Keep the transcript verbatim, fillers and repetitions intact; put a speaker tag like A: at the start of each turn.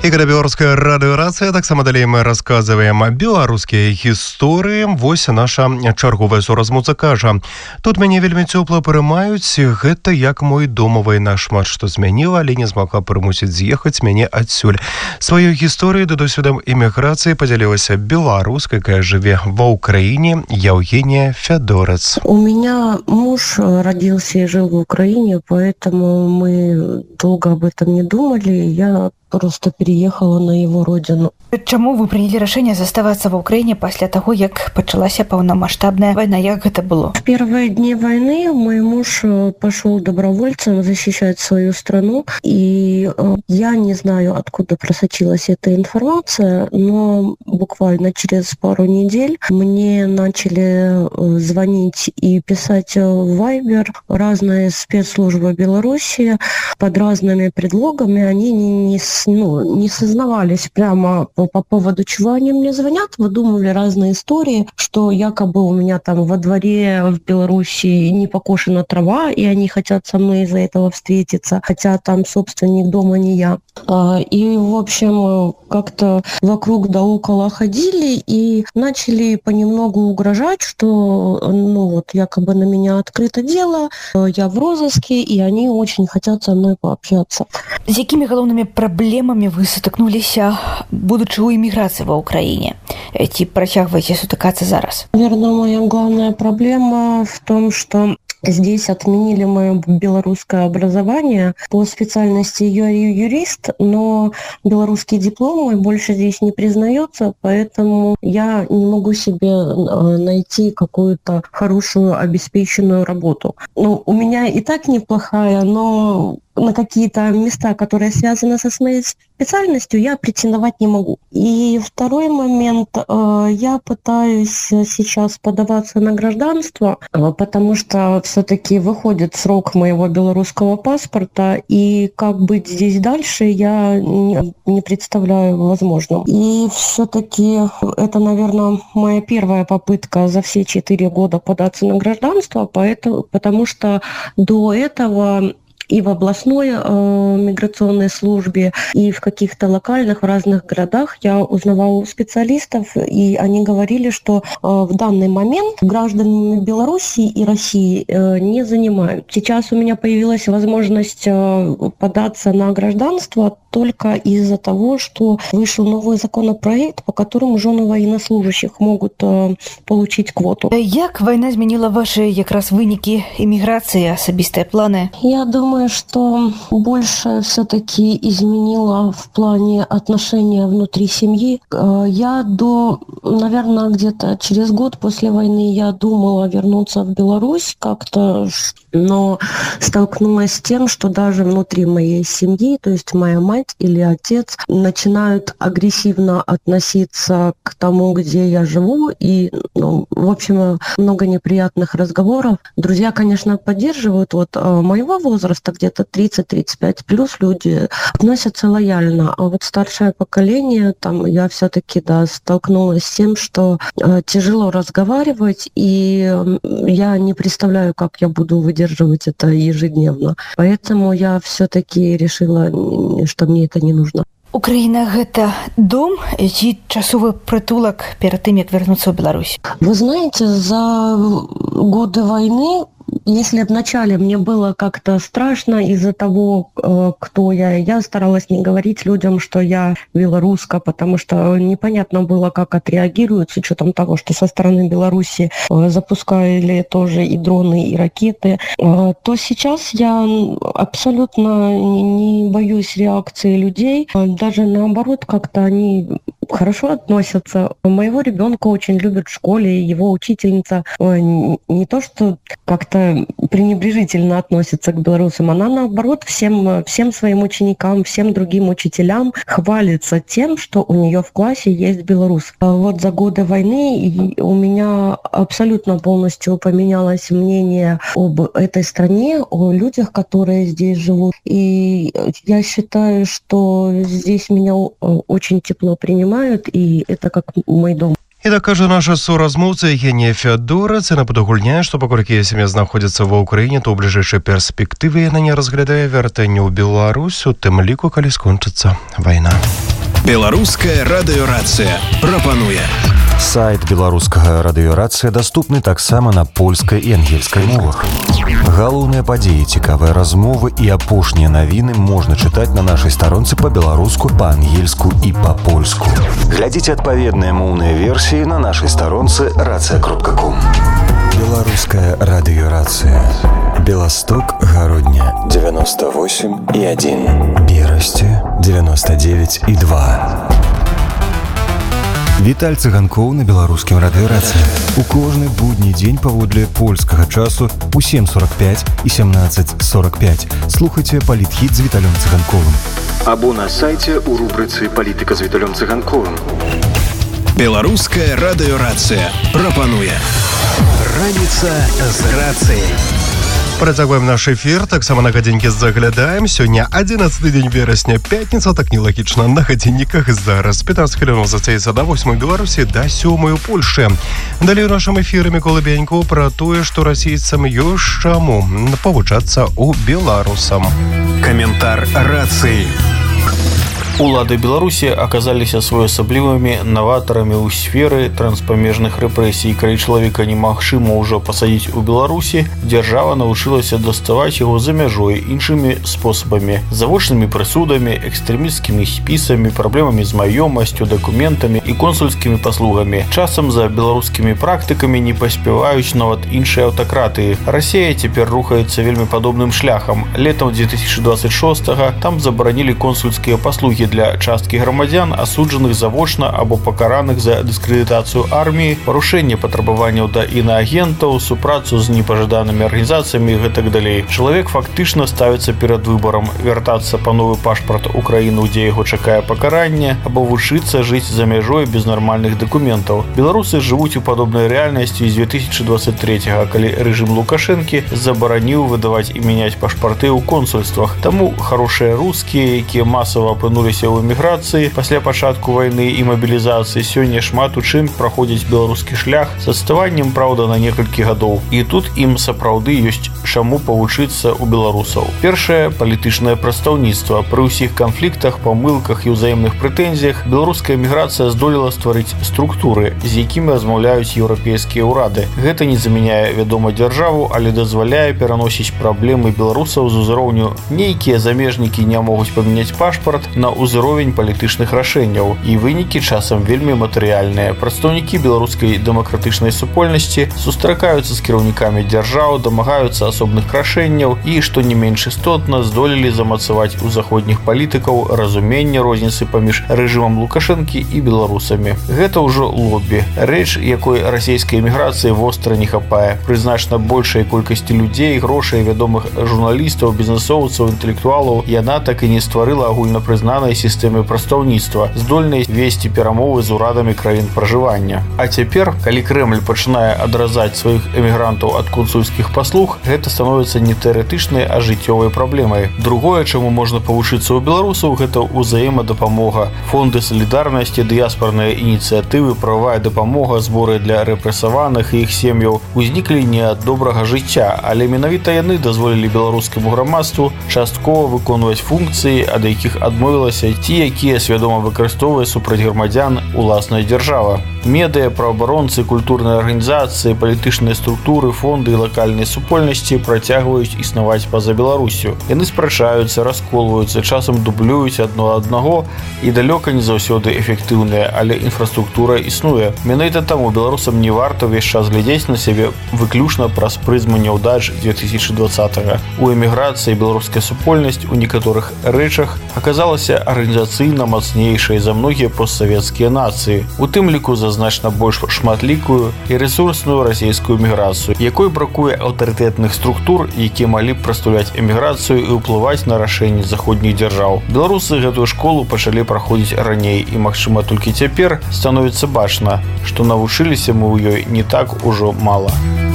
A: І гэта беларуская радыёрацыя, таксама далей мы расказваем беларускія гісторыі. Вось наша чарговая соразмоўца кажа: тут мяне вельмі цёпла прымаюць, гэта як мой дом, вайна шмат што змяніла, але не змагла прымусіць з'ехаць мяне адсюль. Сваёй гісторыяй да досведам эміграцыі падзялілася беларуска, якая жыве ва Украине, Евгения Федорец.
B: У меня муж родился и жил в Украине, поэтому мы долго об этом не думали. Я просто переехала на его родину.
C: Чаму вы прынялі рашэнне заставацца ва Украине пасля таго, як пачалася паўнамасштабная вайна? Як гэта было?
B: В первые дни войны мой муж пошел добровольцем защищать свою страну, и я не знаю, откуда просочилась эта информация, но буквально через пару недель мне начали звонить и писать в Viber разные спецслужбы Беларуси под разными предлогами. Они не, не Ну, не сознавались прямо по, по поводу чего они мне звонят, выдумывали разные истории, что якобы у меня там во дворе в Беларуси не покошена трава, и они хотят со мной из-за этого встретиться, хотя там собственник дома не я. И, в общем, как-то вокруг да около ходили и начали понемногу угрожать, что, ну вот, якобы на меня открыто дело, я в розыске, и они очень хотят со мной пообщаться.
C: З якімі галоўнымі праблемамі вы сутыкнуліся, будучы ў эміграцыі ва Украине? Ці працягваеце сутыкацца зараз?
B: Наверное, моя главная проблема в том, что здесь отменили мое белорусское образование. По специальности я юрист, но белорусский диплом мой больше здесь не признается, поэтому я не могу себе найти какую-то хорошую обеспеченную работу. Ну, у меня и так неплохая, но на какие-то места, которые связаны со своей специальностью, я претендовать не могу. И второй момент, я пытаюсь сейчас подаваться на гражданство, потому что все-таки выходит срок моего белорусского паспорта, и как быть здесь дальше, я не представляю возможным. И все-таки это, наверное, моя первая попытка за все четыре года податься на гражданство, поэтому, потому что до этого и в областной э, миграционной службе, и в каких-то локальных, в разных городах я узнавала у специалистов, и они говорили, что э, в данный момент гражданами Беларуси и России э, не занимают. Сейчас у меня появилась возможность э, податься на гражданство только из-за того, что вышел новый законопроект, по которому жены военнослужащих могут э, получить квоту.
C: Як война змянила ваши якраз вынікі эміграцыі, асабістыя планы?
B: Я думаю, что больше все-таки изменила в плане отношения внутри семьи. Я до, наверное, где-то через год после войны я думала вернуться в Беларусь как-то, но столкнулась с тем, что даже внутри моей семьи, то есть моя мать или отец, начинают агрессивно относиться к тому, где я живу, и, ну, в общем, много неприятных разговоров. Друзья, конечно, поддерживают. Вот моего возраста, где-то тридцать-тридцать пять плюс, люди относятся лояльно, а вот старшее поколение, там я все-таки, да, столкнулась с тем, что э, тяжело разговаривать, и э, я не представляю, как я буду выдерживать это ежедневно. Поэтому я все-таки решила, что мне это не нужно.
C: Украина – гэта дом ці часовы прытулак перад тым, як вярнуцца ў Беларусь?
B: Вы знаете, за годы войны, если вначале мне было как-то страшно из-за того, кто я, я старалась не говорить людям, что я белоруска, потому что непонятно было, как отреагируют с учетом того, что со стороны Беларуси запускали тоже и дроны, и ракеты, то сейчас я абсолютно не боюсь реакции людей, даже наоборот, как-то они хорошо относятся. Моего ребенка очень любят в школе, его учительница не то, что как-то пренебрежительно относится к белорусам, она наоборот всем, всем своим ученикам, всем другим учителям хвалится тем, что у нее в классе есть белорус. Вот за годы войны у меня абсолютно полностью поменялось мнение об этой стране, о людях, которые здесь живут. И я считаю, что здесь меня очень тепло принимают, и это как мой дом.
A: І так кажа наша соразмовця Евгения Федорец, і нападагульняе, што паколькі сям'я знаходзіцца ва Ўкраіне, то ў бліжэйшай перспектыве яна не разглядае вяртанне ў Беларусь, у тым ліку, калі скончыцца вайна.
D: Беларуская радыёрацыя прапануе.
E: Сайт беларускага радыёрацыя даступны таксама на польскай і ангельскай мовах. Галоўныя падзеі, цікавыя размовы і апошнія навіны можна чытаць на нашай старонцы па-беларуску, па-ангельску і па-польску. Глядзіце адпаведныя моўныя версіі на нашай старонцы рацыя кропка ком. Беларуская радыёрацыя. Беласток, Гародня, девяносто восемь и один. Берасце, девяносто девять и два. Віталь Цыганкоў на беларускім радыёрацыі. У кожны будні дзень паводле польскага часу у сем сорок пять і семнадцать сорок пять. Слухайце палітхіт з Віталем Цыганковым.
F: Або на сайце у рубрыцы «Палітыка з Віталем Цыганковым».
D: Беларуская радыёрацыя прапануе. Раніца з рацыяй.
A: Працягваем наш эфір, таксама на гадзінкі заглядаем. Сёння адзінаццаты дзень верасня, пятніца, так нелагічна, на гадзінніках зараз. пятнадцать хвілінаў зацяецца да восьмай Беларусі, да сёмай у Польшы. Далей у нашым эфіры Мікола Бянько пра тое, што расійцам ёсць чаму павучацца ў беларусам.
D: Каментар рацыі.
G: Улады Беларусі аказаліся своеасаблівымі наватарамі ў сферы транспамежных рэпрэсій. Калі чалавека немагчыма ўжо пасадзіць у Беларусі, дзяржава навучылася даставаць яго за мяжой іншымі спосабамі: завочнымі прысудамі, экстрэмісцкімі спісамі, праблемамі з маёмасцю, дакументамі і консульскімі паслугамі. Часам за беларускімі практыкамі не паспяваюць нават іншыя аўтакратыі. Расія цяпер рухаецца вельмі падобным шляхам. Летам две тысячи двадцать шостага там забаранілі консульскія паслугі для часткі грамадзян, асуджаных завочна або пакараных за дыскрэдытацыю арміі, парушэнне патрабаванняў да інаагентаў, супрацу з непажаданымі арганізацыямі і гэтак далей. Чалавек фактычна ставіцца перад выбарам: вяртацца па новы пашпарт у краіну, дзе яго чакае пакаранне, або вучыцца жыць за мяжой без нармальных дакументаў. Беларусы жывуць у падобнай рэальнасці з две тысячи двадцать трэцяга, калі рэжым Лукашэнкі забараніў выдаваць і мяняць пашпарты ў консульствах. Таму харошыя рускія, якія масава апынуліся у эміграцыі пасля пачатку вайны і мабілізацыі, сёння шмат у чым праходзіць беларускі шлях з адставаннем, праўда, на некалькі гадоў. І тут ім сапраўды ёсць чаму павучыцца ў беларусаў. Першае — палітычнае прадстаўніцтва. Пры ўсіх канфліктах, памылках і ўзаемных прэтэнзіях беларуская эміграцыя здолела стварыць структуры, з якімі размаўляюць еўрапейскія ўрады. Гэта не замяняе, вядома, дзяржаву, але дазваляе пераносіць праблемы беларусаў з узроўню «нейкія замежнікі не могуць памяняць пашпарт» на узровень палітычных рашэнняў, і вынікі часам вельмі матэрыяльныя. Прадстаўнікі беларускай дэмакратычнай супольнасці сустракаюцца з кіраўнікамі дзяржаў, дамагаюцца асобных рашэнняў і, што не менш істотна, здолелі замацаваць у заходніх палітыкаў разуменне розніцы паміж рэжымам Лукашэнкі і беларусамі. Гэта ўжо лобі, рэч, якой расійскай эміграцыі востра не хапае. Пры значна большай колькасці людзей, грошай, вядомых журналістаў, бізнесоўцаў, інтэлектуалаў яна так і не стварыла агульнапрызнанай сістэмы прадстаўніцтва, здольнай весці перамовы з урадамі краін пражывання. А цяпер, калі Крэмль пачынае адразаць сваіх эмігрантаў ад консульскіх паслуг, гэта становіцца не тэарэтычнай, а жыццёвай праблемай. Другое, чаму можна павучыцца ў беларусаў, гэта ўзаемадапамога. Фонды салідарнасці, дыяспарныя ініцыятывы, прававая дапамога, зборы для рэпрэсаваных і іх сем'яў узніклі не ад добрага жыцця, але менавіта яны дазволілі беларускаму грамадству часткова выконваць функцыі, ад якіх адмовілася ці якія свядома выкарыстоўвае супраць грамадзян уласная дзяржава. Медыя, праабаронцы, культурныя арганізацыі, палітычныя структуры, фонды і лакальныя супольнасці працягваюць існаваць па-за Беларусю. Яны спрачаюцца, расколваюцца, часам дублююць адно аднаго і далёка не заўсёды эфектыўныя, але інфраструктура існуе. Менавіта таму беларусам не варта ўвесь час глядзець на сябе выключна праз прызму няўдач две тысячи двадцатага. У эміграцыі беларуская супольнасць у некаторых рэчах аказалася арганізацыйна мацнейшай за многія постсавецкія нацыі, у тым ліку за значна больш шматлікую і рэсурсную расійскую эміграцыю, якой бракуе аўтарытэтных структур, якія малі б прадстаўляць эміграцыю і ўплываць на рашэнні заходніх дзяржаў. Беларусы гэтую школу пачалі праходзіць раней, і, магчыма, толькі цяпер становіцца бачна, што навучыліся мы ў ёй не так ужо мала.